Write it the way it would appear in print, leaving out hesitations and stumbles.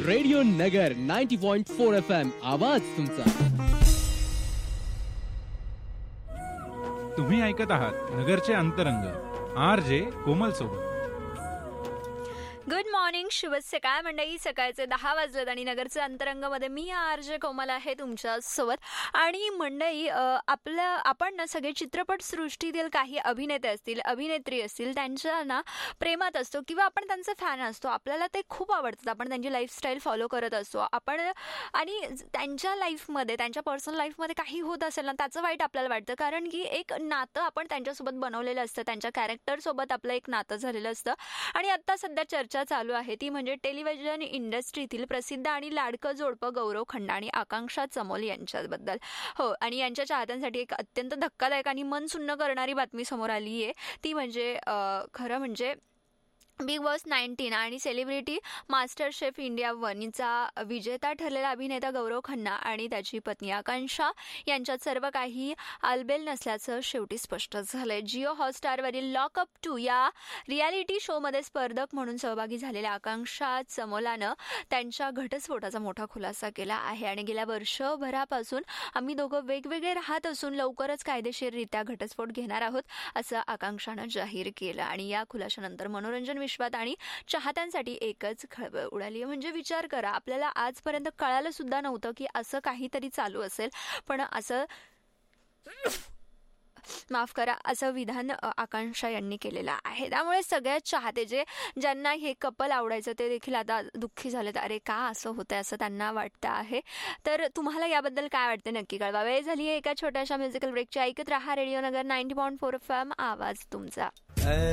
Radio नगर 90.4 FM आवाज तुमचा. तुम्ही ऐकत आहात नगरचे अंतरंग RJ कोमल सोबत. गुड मॉर्निंग, शुभ सकाळ मंडळी. सकाळचे 10 वाजलेत आणि नगरचे अंतरंगमध्ये मी RJ कोमल आहे तुमच्या सोबत. आणि मंडळी, आपण ना सगळे चित्रपटसृष्टीतील काही अभिनेते असतील, अभिनेत्री असतील, त्यांच्या ना प्रेमात असतो किंवा आपण त्यांचे फॅन असतो. आपल्याला ते खूप आवडतात, आपण त्यांची लाईफस्टाईल फॉलो करत असतो. आणि त्यांच्या लाईफमध्ये, त्यांच्या पर्सनल लाईफमध्ये काही होत असेल ना, त्याचं वाईट आपल्याला वाटतं, कारण की एक नातं आपण त्यांच्यासोबत बनवलेलं असतं, त्यांच्या कॅरेक्टरसोबत आपलं एक नातं झालेलं असतं. आणि आत्ता सध्या चर्चा चालू आहे ती म्हणजे टेलिव्हिजन इंडस्ट्रीतील प्रसिद्ध आणि लाडकं जोडपं गौरव खन्ना आणि आकांक्षा चमोल यांच्याबद्दल. हो, आणि यांच्या चाहत्यांसाठी एक अत्यंत धक्कादायक आणि मन सुन्न करणारी बातमी समोर आली आहे. ती म्हणजे खरं म्हणजे बिग बॉस 19 आणि सेलिब्रिटी मास्टर शेफ इंडिया 1चा विजेता ठरलेला अभिनेता गौरव खन्ना आणि त्याची पत्नी आकांक्षा यांच्यात सर्व काही आलबेल नसल्याचं शेवटी स्पष्ट झालंय. जिओ हॉटस्टारवरील लॉकअप 2 या रियालिटी शोमध्ये स्पर्धक म्हणून सहभागी झालेल्या आकांक्षा चमोलानं त्यांच्या घटस्फोटाचा मोठा खुलासा केला आहे. आणि गेल्या वर्षभरापासून आम्ही दोघं वेगवेगळे राहत असून लवकरच कायदेशीररित्या घटस्फोट घेणार आहोत, असं आकांक्षानं जाहीर केलं. आणि या खुलाशानंतर मनोरंजन विश्वात आणि चाहत्यांसाठी एकच खळबळ उडाली. म्हणजे विचार करा, आपल्याला आजपर्यंत कळालं सुद्धा नव्हतं की असं काहीतरी चालू असेल, पण असं माफ करा, असं विधान आकांक्षा यांनी केलेलं आहे. त्यामुळे सगळ्यात चाहते ज्यांना हे कपल आवडायचं ते देखील आता दुःखी झालेत. अरे का असं होतंय असं त्यांना वाटतं आहे. तर तुम्हाला याबद्दल काय वाटतं नक्की कळवा. वेळ झाली आहे एका छोट्याशा म्युझिकल ब्रेकची. ऐकत राहा रेडिओ नगर 90.4 FM आवाज तुमचा.